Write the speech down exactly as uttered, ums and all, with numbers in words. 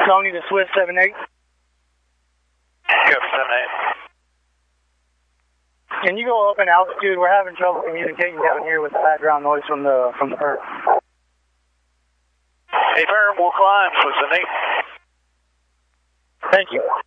Tony to Swift seven eight. Go for seven eight. Can you go up in altitude? We're having trouble communicating down here with the background noise from the from the perp. Hey, firm, we'll climb, Swift seven eight. Thank you.